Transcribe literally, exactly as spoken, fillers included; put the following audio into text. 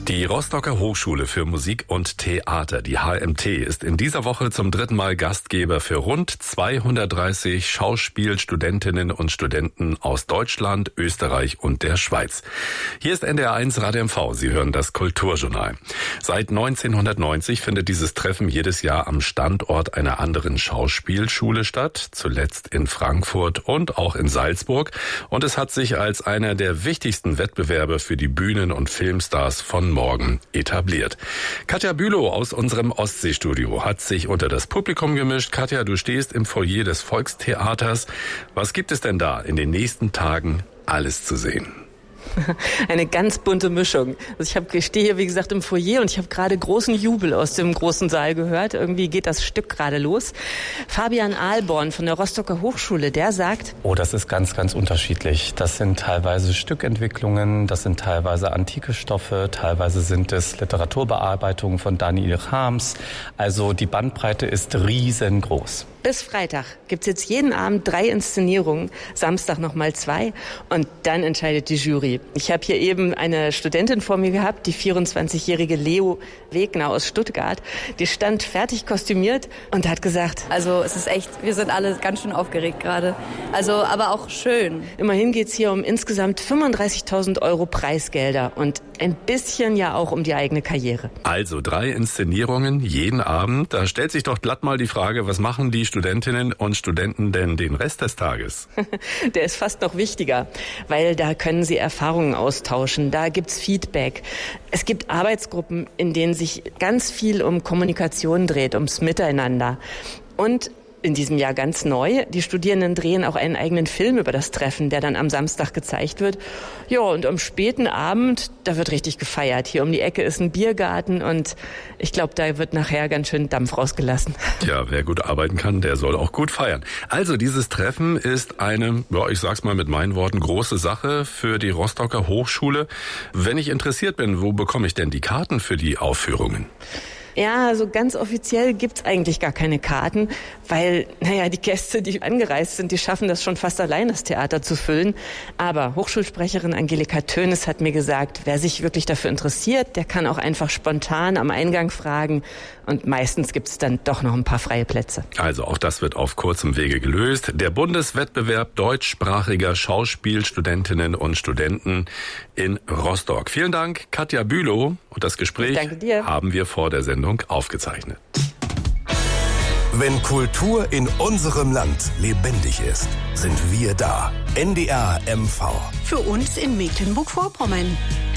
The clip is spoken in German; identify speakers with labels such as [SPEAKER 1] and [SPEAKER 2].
[SPEAKER 1] Die Rostocker Hochschule für Musik und Theater, die H M T, ist in dieser Woche zum dritten Mal Gastgeber für rund zweihundertdreißig Schauspielstudentinnen und Studenten aus Deutschland, Österreich und der Schweiz. Hier ist N D R eins Radio M V. Sie hören das Kulturjournal. Seit neunzehnhundertneunzig findet dieses Treffen jedes Jahr am Standort einer anderen Schauspielschule statt, zuletzt in Frankfurt und auch in Salzburg. Und es hat sich als einer der wichtigsten Wettbewerbe für die Bühnen- und Filmstars von morgen etabliert. Katja Bülow aus unserem Ostseestudio hat sich unter das Publikum gemischt. Katja, du stehst im Foyer des Volkstheaters. Was gibt es denn da in den nächsten Tagen alles zu sehen?
[SPEAKER 2] Eine ganz bunte Mischung. Also ich, hab, ich stehe hier, wie gesagt, im Foyer und ich habe gerade großen Jubel aus dem großen Saal gehört. Irgendwie geht das Stück gerade los. Fabian Ahlborn von der Rostocker Hochschule, der sagt:
[SPEAKER 3] Oh, das ist ganz, ganz unterschiedlich. Das sind teilweise Stückentwicklungen, das sind teilweise antike Stoffe, teilweise sind es Literaturbearbeitungen von Daniel Harms. Also die Bandbreite ist riesengroß.
[SPEAKER 2] Bis Freitag gibt's jetzt jeden Abend drei Inszenierungen, Samstag nochmal zwei und dann entscheidet die Jury. Ich habe hier eben eine Studentin vor mir gehabt, die vierundzwanzigjährige Leo Wegner aus Stuttgart. Die stand fertig kostümiert und hat gesagt:
[SPEAKER 4] Also es ist echt, wir sind alle ganz schön aufgeregt gerade. Also aber auch schön.
[SPEAKER 2] Immerhin geht's hier um insgesamt fünfunddreißigtausend Euro Preisgelder und ein bisschen ja auch um die eigene Karriere.
[SPEAKER 1] Also drei Inszenierungen jeden Abend. Da stellt sich doch glatt mal die Frage, was machen die Studentinnen und Studenten denn den Rest des Tages?
[SPEAKER 2] Der ist fast noch wichtiger, weil da können sie Erfahrungen austauschen, da gibt's Feedback. Es gibt Arbeitsgruppen, in denen sich ganz viel um Kommunikation dreht, ums Miteinander. Und in diesem Jahr ganz neu, die Studierenden drehen auch einen eigenen Film über das Treffen, der dann am Samstag gezeigt wird. Ja, und am späten Abend, da wird richtig gefeiert. Hier um die Ecke ist ein Biergarten und ich glaube, da wird nachher ganz schön Dampf rausgelassen.
[SPEAKER 1] Ja, wer gut arbeiten kann, der soll auch gut feiern. Also dieses Treffen ist eine, ja, ich sag's mal mit meinen Worten, große Sache für die Rostocker Hochschule. Wenn ich interessiert bin, wo bekomme ich denn die Karten für die Aufführungen?
[SPEAKER 2] Ja, also ganz offiziell gibt's eigentlich gar keine Karten, weil, naja, die Gäste, die angereist sind, die schaffen das schon fast allein, das Theater zu füllen. Aber Hochschulsprecherin Angelika Tönes hat mir gesagt, wer sich wirklich dafür interessiert, der kann auch einfach spontan am Eingang fragen. Und meistens gibt's dann doch noch ein paar freie Plätze.
[SPEAKER 1] Also auch das wird auf kurzem Wege gelöst. Der Bundeswettbewerb deutschsprachiger Schauspielstudentinnen und Studenten in Rostock. Vielen Dank, Katja Bülow. Und das Gespräch haben wir vor der Sendung aufgezeichnet.
[SPEAKER 5] Wenn Kultur in unserem Land lebendig ist, sind wir da. N D R M V.
[SPEAKER 6] Für uns in Mecklenburg-Vorpommern.